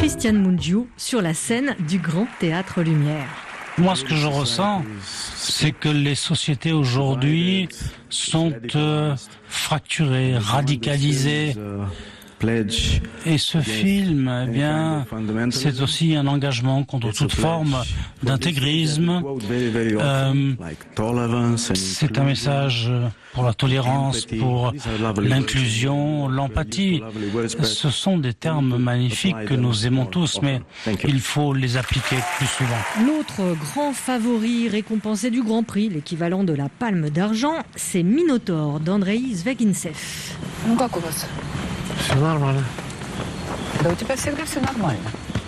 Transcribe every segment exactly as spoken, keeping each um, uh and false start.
Christiane Mungiu sur la scène du Grand Théâtre Lumière. Moi, ce que je ressens, c'est que les sociétés aujourd'hui sont euh, fracturées, radicalisées. Et ce film, eh bien, c'est aussi un engagement contre toute forme d'intégrisme. Euh, c'est un message pour la tolérance, pour l'inclusion, l'empathie. Ce sont des termes magnifiques que nous aimons tous, mais il faut les appliquer plus souvent. L'autre grand favori récompensé du Grand Prix, l'équivalent de la Palme d'Argent, c'est Minotaur d'Andrei Zvegintsev. Все нормально. Да у тебя всегда все нормально.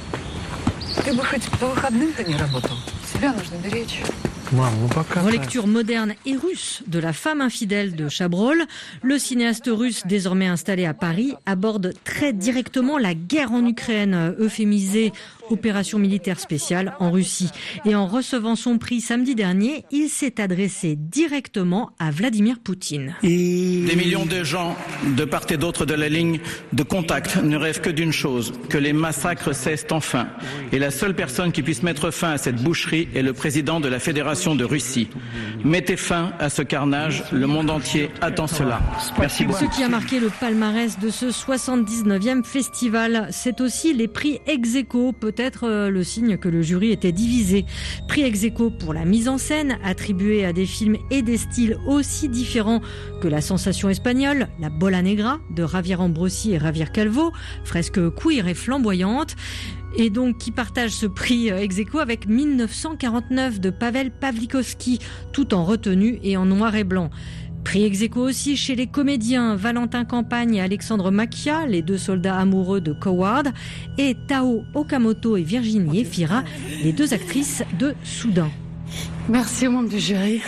Ты бы хоть по выходным-то не работал. Себя нужно беречь. Relecture moderne et russe de La femme infidèle de Chabrol. Le cinéaste russe, désormais installé à Paris, aborde très directement la guerre en Ukraine, euphémisée opération militaire spéciale en Russie. Et en recevant son prix samedi dernier, il s'est adressé directement à Vladimir Poutine. Des millions de gens de part et d'autre de la ligne de contact ne rêvent que d'une chose, que les massacres cessent enfin. Et la seule personne qui puisse mettre fin à cette boucherie est le président de la Fédération de Russie. Mettez fin à ce carnage, le monde entier attend cela. Merci beaucoup. Ce qui a marqué le palmarès de ce soixante-dix-neuvième festival, c'est aussi les prix ex-aequo, peut-être le signe que le jury était divisé. Prix ex-aequo pour la mise en scène, attribué à des films et des styles aussi différents que La Sensation espagnole, La Bola Negra de Javier Ambrosi et Javier Calvo, fresque queer et flamboyante, et donc qui partage ce prix ex-aequo avec mille neuf cent quarante-neuf de Pavel Pawlikowski, tout en retenue et en noir et blanc. Prix ex-aequo aussi chez les comédiens Valentin Campagne et Alexandre Macchia, les deux soldats amoureux de Coward, et Tao Okamoto et Virginie Efira, les deux actrices de Soudain. Merci au membre du jury.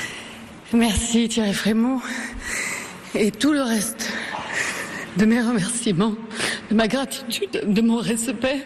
Merci Thierry Frémaux. Et tout le reste de mes remerciements, de ma gratitude, de mon respect,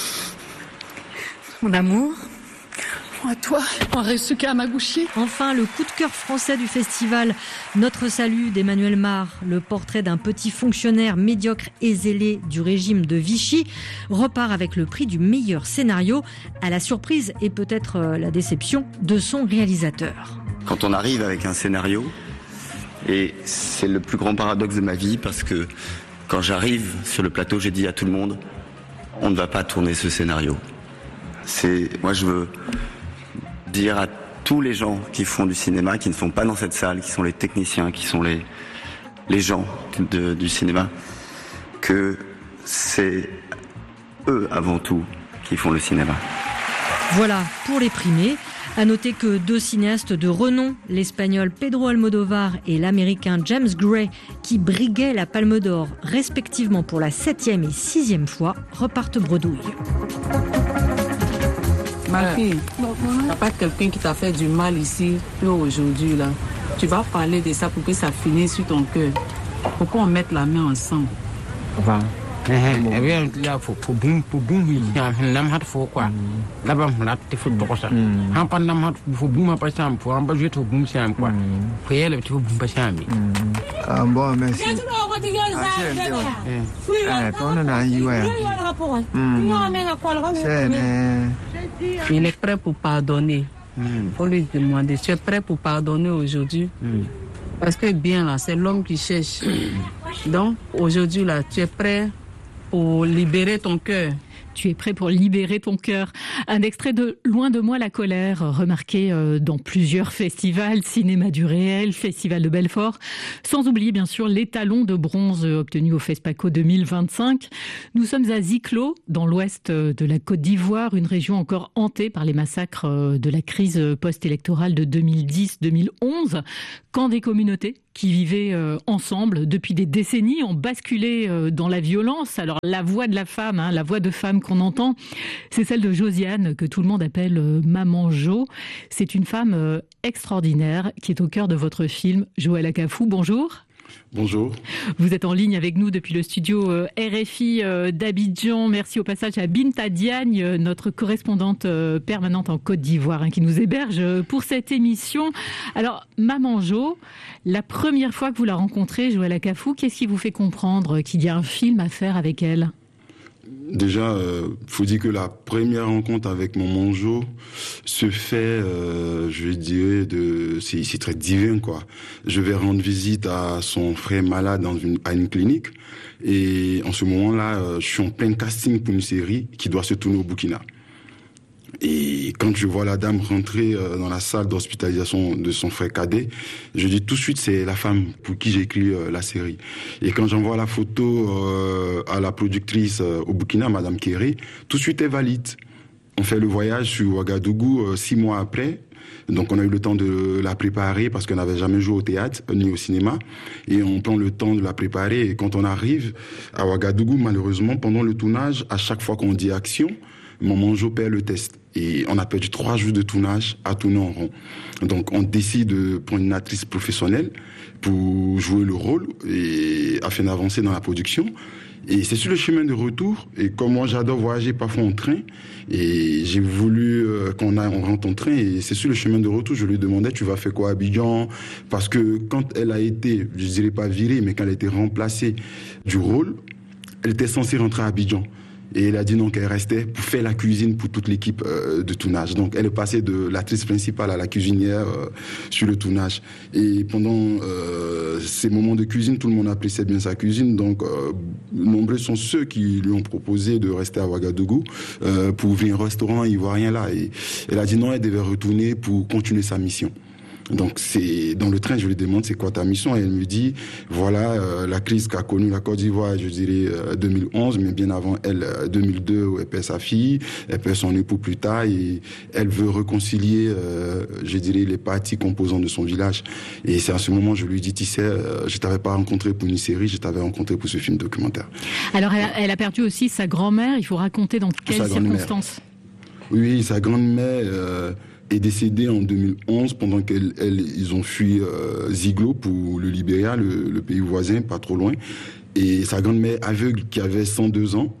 mon amour. À toi, Henri Yamaguchi. Enfin, le coup de cœur français du festival, Notre salut d'Emmanuel Mar, le portrait d'un petit fonctionnaire médiocre et zélé du régime de Vichy, repart avec le prix du meilleur scénario, à la surprise et peut-être la déception de son réalisateur. Quand on arrive avec un scénario, et c'est le plus grand paradoxe de ma vie, parce que quand j'arrive sur le plateau, j'ai dit à tout le monde, on ne va pas tourner ce scénario. C'est, moi je veux dire à tous les gens qui font du cinéma, qui ne sont pas dans cette salle, qui sont les techniciens, qui sont les, les gens de, du cinéma, que c'est eux avant tout qui font le cinéma. Voilà pour les primés. À noter que deux cinéastes de renom, l'espagnol Pedro Almodóvar et l'américain James Gray, qui briguaient la Palme d'Or respectivement pour la septième et sixième fois, repartent bredouille. Ma fille, il n'y a pas quelqu'un qui t'a fait du mal ici, là, aujourd'hui, là. Tu vas parler de ça pour que ça finisse sur ton cœur. Pourquoi on mette la main ensemble? Voilà. Eh bien, là, faut pour boum pour boum il y a un nam hat faut quoi. Là-bas, on a tout fait pour ça. Un pas nam hat faut boum pas ça pour un budget pour boum c'est un quoi. Prière le faut boum pas ça. Ah bon, merci. Ah, ton on a eu ouais. Il est prêt pour pardonner. Faut lui demander, tu es prêt pour pardonner aujourd'hui? Parce que bien là, c'est l'homme qui cherche. Donc, aujourd'hui là, tu es prêt pour libérer ton cœur. Tu es prêt pour libérer ton cœur. Un extrait de Loin de moi la colère, remarqué dans plusieurs festivals, Cinéma du réel, Festival de Belfort, sans oublier bien sûr l'étalon de bronze obtenu au FESPACO deux mille vingt-cinq. Nous sommes à Ziklo, dans l'ouest de la Côte d'Ivoire, une région encore hantée par les massacres de la crise post-électorale de deux mille dix deux mille onze, quand des communautés qui vivaient euh, ensemble depuis des décennies ont basculé euh, dans la violence. Alors la voix de la femme, hein, la voix de femme qu'on entend, c'est celle de Josiane, que tout le monde appelle euh, Maman Jo. C'est une femme euh, extraordinaire qui est au cœur de votre film. Joël Akafou, bonjour. Bonjour. Vous êtes en ligne avec nous depuis le studio R F I d'Abidjan. Merci au passage à Binta Diagne, notre correspondante permanente en Côte d'Ivoire, hein, qui nous héberge pour cette émission. Alors, Maman Jo, la première fois que vous la rencontrez, Joël Akafou, qu'est-ce qui vous fait comprendre qu'il y a un film à faire avec elle ? Déjà, euh, faut dire que la première rencontre avec mon Monjo se fait, euh, je dirais, de, c'est, c'est très divin, quoi. Je vais rendre visite à son frère malade dans une, à une clinique. Et en ce moment-là, euh, je suis en plein casting pour une série qui doit se tourner au Burkina. Et quand je vois la dame rentrer euh, dans la salle d'hospitalisation de son frère cadet, je dis tout de suite c'est la femme pour qui j'ai écrit euh, la série. Et quand j'envoie la photo euh, à la productrice euh, au Burkina, Madame Kéré, tout de suite elle valide. On fait le voyage sur Ouagadougou euh, six mois après. Donc on a eu le temps de la préparer parce qu'on n'avait jamais joué au théâtre ni au cinéma. Et on prend le temps de la préparer. Et quand on arrive à Ouagadougou, malheureusement, pendant le tournage, à chaque fois qu'on dit action, mon Monjo perd le test. Et on a perdu trois jours de tournage à tourner en rond. Donc on décide de prendre une actrice professionnelle pour jouer le rôle et afin d'avancer dans la production. Et c'est sur le chemin de retour. Et comme moi j'adore voyager parfois en train, et j'ai voulu euh, qu'on aille, on rentre en train. Et c'est sur le chemin de retour, je lui demandais tu vas faire quoi à Abidjan? Parce que quand elle a été, je dirais pas virée, mais quand elle a été remplacée du rôle, elle était censée rentrer à Abidjan. Et elle a dit non, qu'elle restait pour faire la cuisine pour toute l'équipe euh, de tournage. Donc elle est passée de l'actrice principale à la cuisinière euh, sur le tournage. Et pendant euh, ces moments de cuisine, tout le monde appréciait bien sa cuisine. Donc euh, nombreux sont ceux qui lui ont proposé de rester à Ouagadougou euh, pour ouvrir un restaurant ivoirien là. Et elle a dit non, elle devait retourner pour continuer sa mission. Donc c'est dans le train, je lui demande c'est quoi ta mission et elle me dit voilà euh, la crise qu'a connue la Côte d'Ivoire, je dirais euh, deux mille onze, mais bien avant elle euh, deux mille deux où elle perd sa fille, elle perd son époux plus tard et elle veut réconcilier, euh, je dirais les parties composantes de son village. Et c'est à ce moment je lui dis tu sais, euh, je t'avais pas rencontré pour une série, je t'avais rencontré pour ce film documentaire. Alors elle a, elle a perdu aussi sa grand-mère. Il faut raconter dans quelles circonstances. Oui, sa grand-mère. Euh, est décédé en deux mille onze pendant qu'ils ont fui euh, Ziglo pour le Libéria, le, le pays voisin, pas trop loin. Et sa grand-mère aveugle qui avait cent deux ans.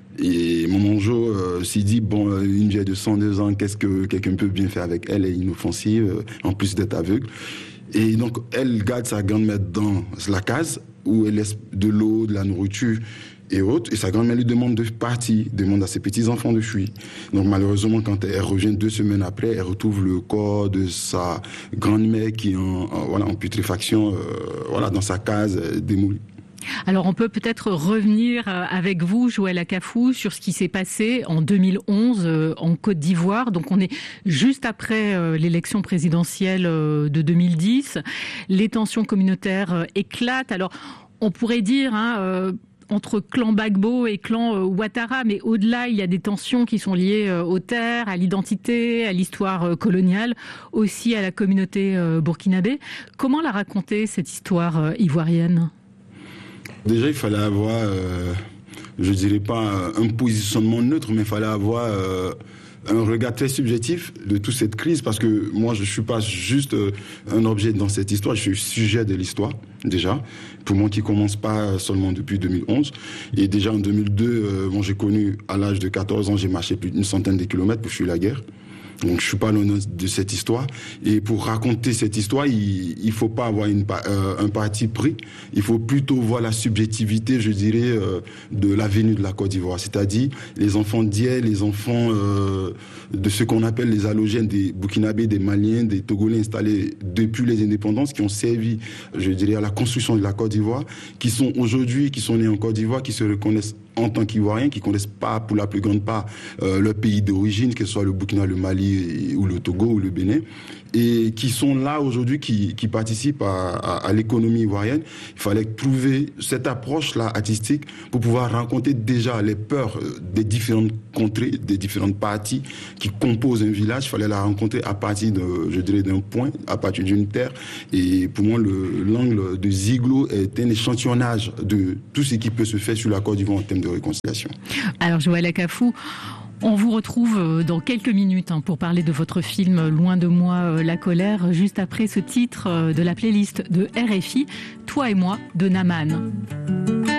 Et mon Monjo euh, s'est dit, bon, une vieille de cent deux ans, qu'est-ce que quelqu'un peut bien faire avec elle? Elle est inoffensive, euh, en plus d'être aveugle. Et donc, elle garde sa grand-mère dans la case où elle laisse de l'eau, de la nourriture et autres, et sa grand-mère lui demande de partir, demande à ses petits-enfants de fuir. Donc malheureusement, quand elle revient deux semaines après, elle retrouve le corps de sa grand-mère qui est en, en, voilà, en putréfaction, euh, voilà, dans sa case euh, démolie. Alors on peut peut-être revenir avec vous, Joël Akafou, sur ce qui s'est passé en deux mille onze euh, en Côte d'Ivoire. Donc on est juste après euh, l'élection présidentielle euh, de deux mille dix. Les tensions communautaires euh, éclatent. Alors on pourrait dire... Hein, euh, entre clan Gbagbo et clan euh, Ouattara, mais au-delà, il y a des tensions qui sont liées euh, aux terres, à l'identité, à l'histoire euh, coloniale, aussi à la communauté euh, burkinabé. Comment la raconter, cette histoire euh, ivoirienne? Déjà, il fallait avoir, euh, je dirais pas un positionnement neutre, mais il fallait avoir euh, un regard très subjectif de toute cette crise, parce que moi, je suis pas juste euh, un objet dans cette histoire, je suis sujet de l'histoire, déjà. Pour moi qui commence pas seulement depuis deux mille onze. Et déjà en deux mille deux, euh, bon, j'ai connu, à l'âge de quatorze ans, j'ai marché plus d'une centaine de kilomètres pour fuir la guerre. Donc je suis pas loin de cette histoire. Et pour raconter cette histoire, il, il faut pas avoir une, euh, un parti pris. Il faut plutôt voir la subjectivité, je dirais, euh, de la venue de la Côte d'Ivoire. C'est-à-dire les enfants d'hier, les enfants euh, de ce qu'on appelle les allogènes des Burkinabés, des Maliens, des Togolais installés depuis les indépendances, qui ont servi, je dirais, à la construction de la Côte d'Ivoire, qui sont aujourd'hui, qui sont nés en Côte d'Ivoire, qui se reconnaissent en tant qu'Ivoiriens, qui connaissent pas, pour la plus grande part, euh, leur pays d'origine, que ce soit le Burkina, le Mali, ou le Togo, ou le Bénin, et qui sont là aujourd'hui, qui, qui participent à, à, à l'économie ivoirienne. Il fallait trouver cette approche-là artistique pour pouvoir raconter déjà les peurs des différentes contrées, des différentes parties qui composent un village. Il fallait la rencontrer à partir de, je dirais, d'un point, à partir d'une terre. Et pour moi, le, l'angle de Ziglo est un échantillonnage de tout ce qui peut se faire sur la Côte d'Ivoire en termes de réconciliation. Alors, Joël Akafou, on vous retrouve dans quelques minutes pour parler de votre film Loin de moi la colère, juste après ce titre de la playlist de R F I, Toi et moi de Naman.